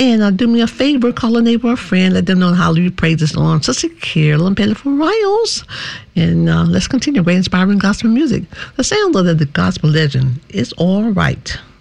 And do me a favor, call a neighbor or friend, let them know how you pray this on Sister Carolyn Pettiford Riles. And let's continue great inspiring gospel music. The sound of the gospel legend is all right.